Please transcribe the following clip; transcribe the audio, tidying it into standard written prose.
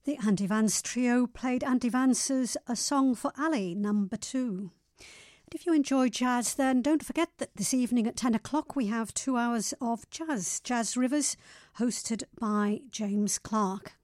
The Andy Vance Trio played Andy Vance's A Song for Ali, number 2. And if you enjoy jazz, then don't forget that this evening at 10 o'clock we have 2 hours of jazz, Jazz Rivers, hosted by James Clark.